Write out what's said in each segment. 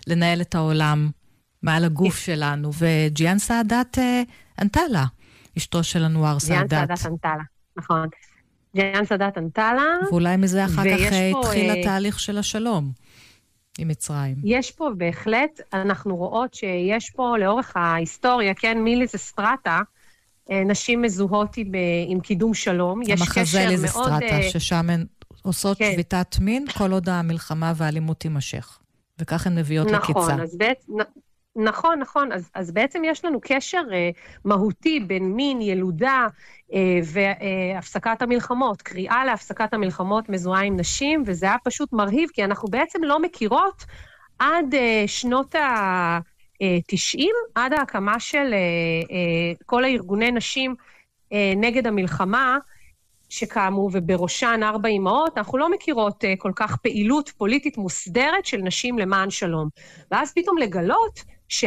לנהל את העולם מעל הגוף שלנו, וג'יהאן סאדאת ענתה לה, אשתו של אנואר סאדאת. ג'יהאן סאדאת ענתה לה, נכון. ג'יהאן סאדאת ענתה לה. ואולי מזה אחר כך התחיל התהליך של השלום עם מצרים. יש פה בהחלט, אנחנו רואות שיש פה לאורך ההיסטוריה, כן, מליזסטרטה, נשים מזוהות עם קידום שלום. המחזה ליזסטרטה, ששם הן עושות שביתת מין, כל עוד המלחמה והאלימות תימשך. וכך הן מביאות לקיצה. נכון. אז בעצם יש לנו קשר מהותי בין מין, ילודה והפסקת המלחמות, קריאה להפסקת המלחמות מזוהה עם נשים, וזה היה פשוט מרהיב, כי אנחנו בעצם לא מכירות עד שנות ה-90, עד ההקמה של כל הארגוני נשים נגד המלחמה, שקמו ובראשן 4 אימהות, אנחנו לא מכירות כל כך פעילות פוליטית מוסדרת של נשים למען שלום. ואז פתאום לגלות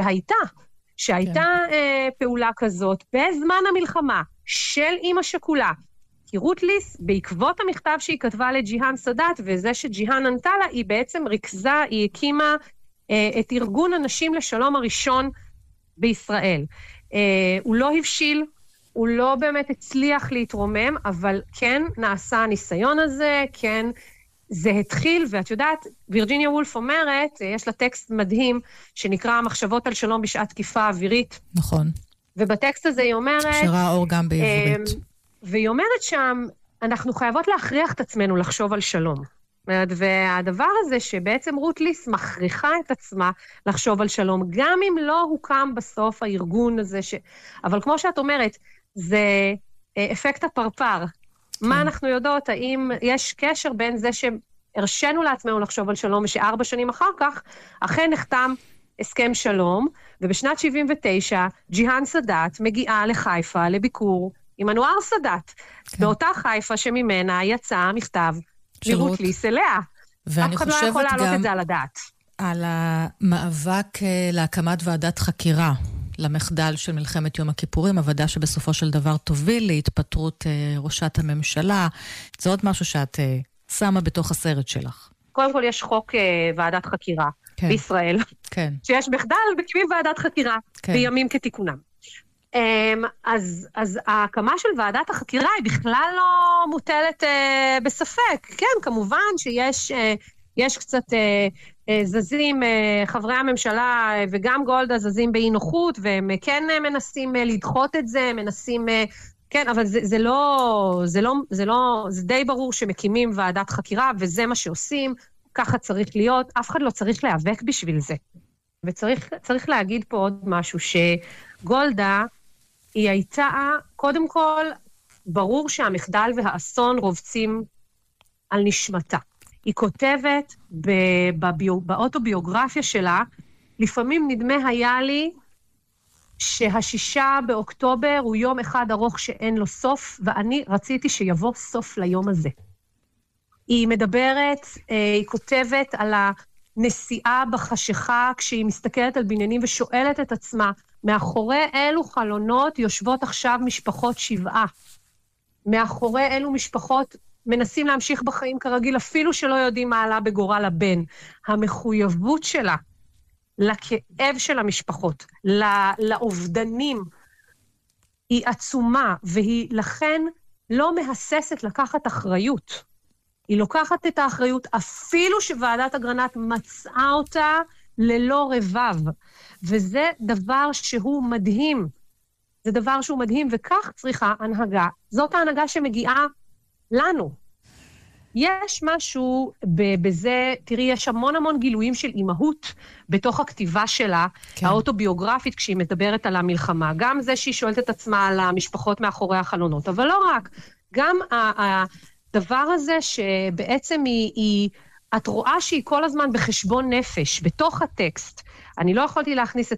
שהייתה פעולה כזאת בזמן המלחמה של אימא שכולה, כי רות ליס, בעקבות המכתב שהיא כתבה לג'יהאן סאדאת, וזה שג'יהאן ענתה לה, היא בעצם ריכזה, היא הקימה את ארגון הנשים לשלום הראשון בישראל. הוא לא הבשיל, הוא לא באמת הצליח להתרומם, אבל כן נעשה הניסיון הזה, כן זה התחיל, ואת יודעת, וירג'יניה וולף אומרת, יש לה טקסט מדהים, שנקרא מחשבות על שלום בשעת תקיפה אווירית. נכון. ובטקסט הזה היא אומרת... שראה אור גם בעברית. והיא אומרת שם, אנחנו חייבות להכריח את עצמנו לחשוב על שלום. והדבר הזה שבעצם רות ליס מכריחה את עצמה לחשוב על שלום, גם אם לא הוקם בסוף הארגון הזה, אבל כמו שאת אומרת, זה אפקט הפרפר. מה אנחנו יודעות? האם יש קשר בין זה שהרשנו לעצמנו לחשוב על שלום, וש4 שנים אחר כך, אכן נחתם הסכם שלום, ובשנת 79, ג'יהאן סאדאת מגיעה לחיפה לביקור עם אנואר סאדאת, באותה חיפה שממנה יצא מכתב מרות ליס אליה. ואני אף אחד לא חושבת יכול להעלות גם את זה על הדעת. על המאבק להקמת ועדת חקירה, למחדל של מלחמת יום הכיפורים, הוועדה שבסופו של דבר תוביל להתפטרות ראשת הממשלה. זה עוד משהו שאת שמה בתוך הסרט שלך. קודם כל יש חוק ועדת חקירה בישראל, שיש מחדל בקימים ועדת חקירה בימים כתיקונם. אז ההקמה של ועדת החקירה היא בכלל לא מוטלת בספק. כן, כמובן שיש קצת זזים, חברי הממשלה וגם גולדה זזים באי נוחות, והם כן מנסים לדחות את זה, מנסים, כן, אבל זה די ברור שמקימים ועדת חקירה, וזה מה שעושים, ככה צריך להיות, אף אחד לא צריך להיאבק בשביל זה. וצריך להגיד פה עוד משהו, שגולדה היא הייתה, קודם כל, ברור שהמחדל והאסון רובצים על נשמתה. היא כותבת באוטוביוגרפיה שלה, לפעמים נדמה היה לי שה6 באוקטובר הוא יום אחד ארוך שאין לו סוף, ואני רציתי שיבוא סוף ליום הזה. היא מדברת, היא כותבת על הנסיעה בחשיכה, כשהיא מסתכלת על בניינים ושואלת את עצמה, מאחורי אילו חלונות יושבות עכשיו משפחות 7. מאחורי אילו משפחות מנסים להמשיך בחיים כרגיל, אפילו שלא יודעים מה עלה בגורל הבן. המחויבות שלה לכאב של המשפחות, לאובדנים, היא עצומה, והיא לכן לא מהססת לקחת אחריות. היא לוקחת את האחריות, אפילו שוועדת אגרנט מצאה אותה ללא רבב. וזה דבר שהוא מדהים. זה דבר שהוא מדהים, וכך צריכה הנהגה. זאת ההנהגה שמגיעה לנו. יש משהו בזה, תראי, יש המון גילויים של אימהות בתוך הכתיבה שלה, כן. האוטוביוגרפית, כשהיא מדברת על המלחמה. גם זה שהיא שואלת את עצמה על המשפחות מאחורי החלונות, אבל לא רק. גם הדבר הזה שבעצם את רואה שהיא כל הזמן בחשבון נפש, בתוך הטקסט. אני לא יכולתי להכניס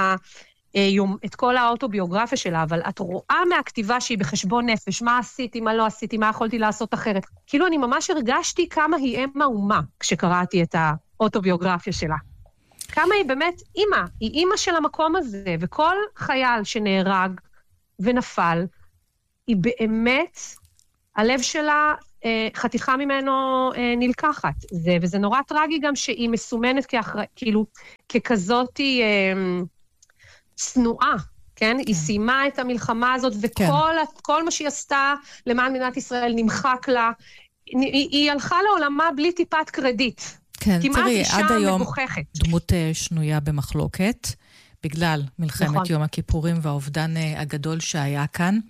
את כל האוטוביוגרפיה שלה, אבל את רואה מהכתיבה שהיא בחשבון נפש, מה עשיתי, מה לא עשיתי, מה יכולתי לעשות אחרת. כאילו אני ממש הרגשתי כמה היא אם האומה, כשקראתי את האוטוביוגרפיה שלה. כמה היא באמת אימא, היא אימא של המקום הזה, וכל חייל שנהרג ונפל, היא באמת, הלב שלה חתיכה ממנו נלקחת. וזה נורא טרגי גם שהיא מסומנת כאילו, ככזאת צנועה, כן? היא סיימה את המלחמה הזאת, וכל מה שהיא עשתה למען מדינת ישראל נמחק לה. היא הלכה לעולמה בלי טיפת קרדיט. כן, תראי, עד היום מגוחכת. דמות שנויה במחלוקת, בגלל מלחמת יום הכיפורים והאובדן הגדול שהיה כאן.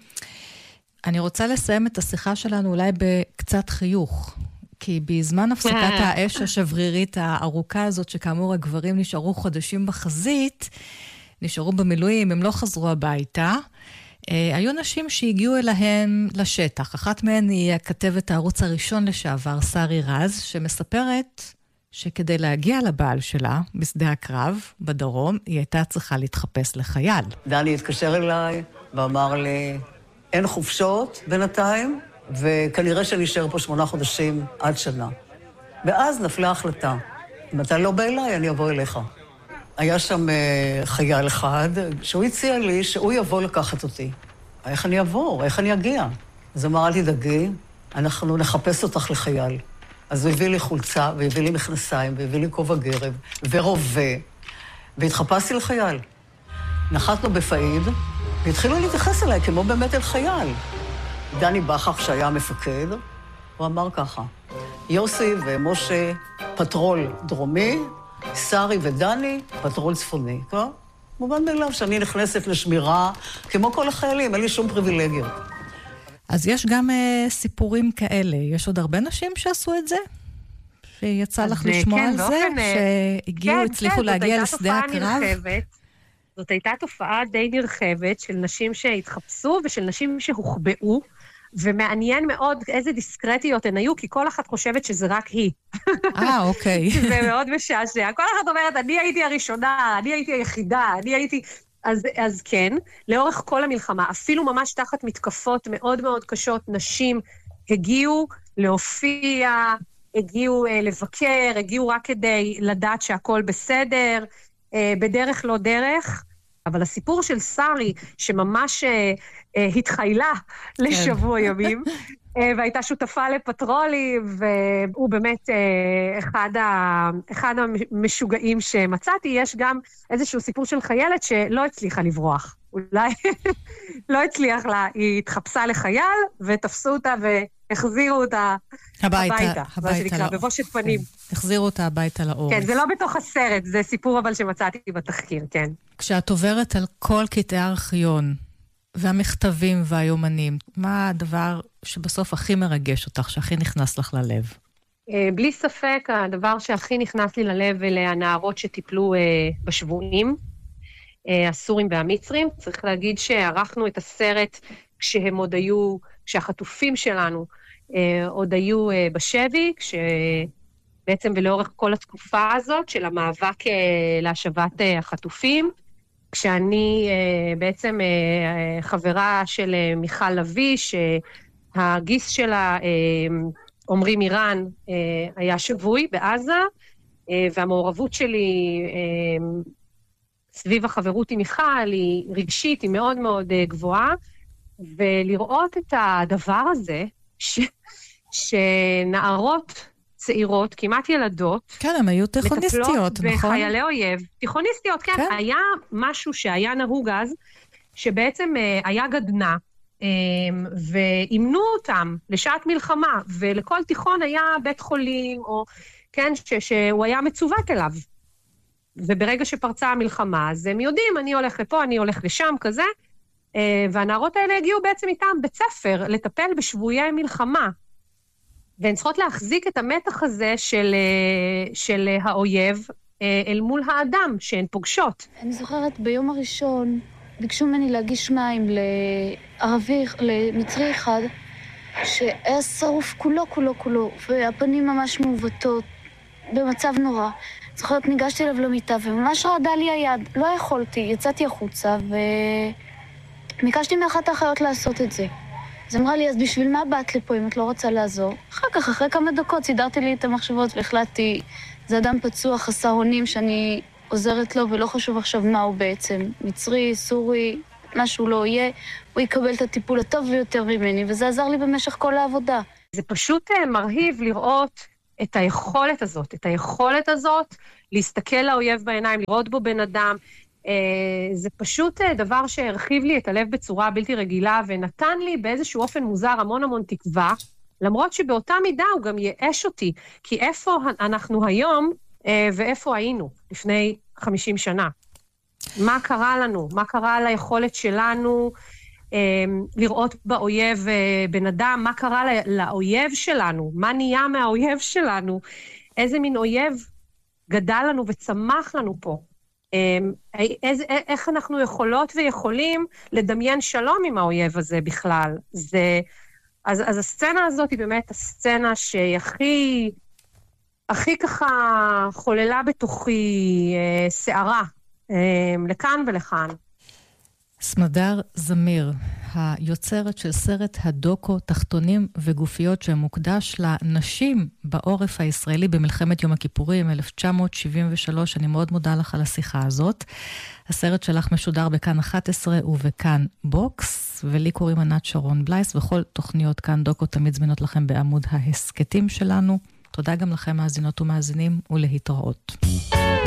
אני רוצה לסיים את השיחה שלנו אולי בקצת חיוך, כי בזמן הפסקת האש השברירית הארוכה הזאת, שכאמור הגברים נשארו חודשים בחזית, נשארו במילואים, הם לא חזרו הביתה, היו נשים שהגיעו אליהם לשטח. אחת מהן היא הכתבת הערוץ הראשון לשעבר, שרי רז, שמספרת שכדי להגיע לבעל שלה, בשדה הקרב, בדרום, היא הייתה צריכה להתחפש לחייל. דני התקשר אליי ואמר לי, אין חופשות בינתיים, וכנראה שנשאר פה 8 חודשים עד שנה. ואז נפלה החלטה, אם אתה לא בא אליי, אני אבוא אליך. היה שם חייל אחד, שהוא הציע לי שהוא יבוא לקחת אותי. איך אני אעבור? איך אני אגיע? אז אמר, אל תדאגי, אנחנו נחפש אותך לחייל. אז הוא הביא לי חולצה, והביא לי מכנסיים, והביא לי כובע גרב, ורובה, והתחפשתי לחייל. נחתנו בפעיד, והתחילו להתייחס אליי כמו באמת אל חייל. דני בחך, שהיה המפקד, הוא אמר ככה, יוסי ומשה פטרול דרומי, שרי ודני פטרול צפוני. טוב? מובן מאליו שאני נכנסת לשמירה, כמו כל החיילים, אין לי שום פריבילגיות. אז יש גם סיפורים כאלה. יש עוד הרבה נשים שעשו את זה? שיצא לך לשמוע על זה? שהגיעו, הצליחו להגיע לשדה הקרב? זאת הייתה תופעה די נרחבת של נשים שהתחפשו ושל נשים שהוחבאו, ומעניין מאוד איזה דיסקרטיות הן היו, כי כל אחת חושבת שזה רק היא. אוקיי. זה מאוד משעשע. כל אחת אומרת, אני הייתי הראשונה, אני הייתי היחידה, אני הייתי... אז כן, לאורך כל המלחמה, אפילו ממש תחת מתקפות מאוד מאוד קשות, נשים הגיעו להופיע, הגיעו לבקר, הגיעו רק כדי לדעת שהכל בסדר, בדרך לא דרך, אבל הסיפור של שרי, שממש התחיילה לשבוע ימים, והייתה שותפה לפטרולים, והוא באמת אחד המשוגעים שמצאתי. יש גם איזשהו סיפור של חיילת שלא הצליחה לברוח. אולי לא הצליח לה, היא התחפשה לחייל, ותפסו אותה והחזירו אותה הביתה. מה שנקרא, בבושת פנים. החזירו אותה הביתה לאורץ. כן, זה לא בתוך הסרט, זה סיפור אבל שמצאתי בתחקיר, כן. כשאת עוברת על כל קטעי הארכיון, והמכתבים והיומנים, מה הדבר שבסוף הכי מרגש אותך, שהכי נכנס לך ללב? בלי ספק, הדבר שהכי נכנס לי ללב אלה הנערות שטיפלו בשבויים, הסורים והמצרים. צריך להגיד שערכנו את הסרט כשהם עוד היו, כשהחטופים שלנו עוד היו בשבי, כשבעצם ולאורך כל התקופה הזאת של המאבק להשבת החטופים, כשאני בעצם חברה של מיכל לוי, שהגיס שלה, עומרי מירן, היה שבוי בעזה, והמעורבות שלי סביב החברות עם מיכל היא רגשית, היא מאוד מאוד גבוהה, ולראות את הדבר הזה, שנערות צעירות, כמעט ילדות, כן, הן היו תיכוניסטיות, נכון? בחיילי אויב, תיכוניסטיות, כן, כן. היה משהו שהיה נהוג אז, שבעצם היה גדנה, ואימנו אותם לשעת מלחמה, ולכל תיכון היה בית חולים, או כן, שהוא היה מצוות אליו. וברגע שפרצה המלחמה, אז הם יודעים, אני הולך לפה, אני הולך לשם, כזה, והנערות האלה הגיעו בעצם איתם בית ספר, לטפל בשבויי מלחמה, והן צריכות להחזיק את המתח הזה של האויב אל מול האדם שהן פוגשות. אני זוכרת ביום הראשון, ביקשו ממני להגיש מים למצרי אחד, שהיה שרוף כולו, והפנים ממש מעוותות, במצב נורא. זוכרת, ניגשתי אליו למיטה, וממש רעדה לי היד. לא יכולתי, יצאתי החוצה, וביקשתי מאחת האחיות לעשות את זה. אז אמרה לי, אז בשביל מה באת לפה אם את לא רוצה לעזור? אחר כך, אחרי כמה דקות, סידרתי לי את המחשבות והחלטתי, זה אדם פצוע, חסר אונים, שאני עוזרת לו, ולא חשוב עכשיו מה הוא בעצם. מצרי, סורי, משהו לא יהיה, הוא יקבל את הטיפול הטוב ביותר ממני, וזה עזר לי במשך כל העבודה. זה פשוט מרהיב לראות את היכולת הזאת להסתכל לאויב בעיניים, לראות בו בן אדם. זה פשוט דבר שהרחיב לי את הלב בצורה בלתי רגילה, ונתן לי באיזשהו אופן מוזר המון תקווה, למרות שבאותה מידה הוא גם ייאש אותי, כי איפה אנחנו היום ואיפה היינו לפני 50 שנה. מה קרה לנו? מה קרה ליכולת שלנו לראות באויב בן אדם? מה קרה לאויב שלנו? מה נהיה מהאויב שלנו? איזה מין אויב גדל לנו וצמח לנו פה? איך אנחנו יכולות ויכולים לדמיין שלום עם האויב הזה בכלל? אז הסצנה הזאת היא באמת הסצנה שהיא הכי ככה חוללה בתוכי שערה, לכאן ולכאן. סמדר זמיר, היוצרת של סרט הדוקו תחתונים וגופיות שמוקדש לנשים בעורף הישראלי במלחמת יום הכיפורים 1973. אני מאוד מודה לך על השיחה הזאת. הסרט שלך משודר בכאן 11 ובכאן בוקס, ולי קוראים ענת שרון בלייס, וכל תוכניות כאן דוקו תמיד זמינות לכם בעמוד ההסקטים שלנו. תודה גם לכם מאזינות ומאזינים, ולהתראות.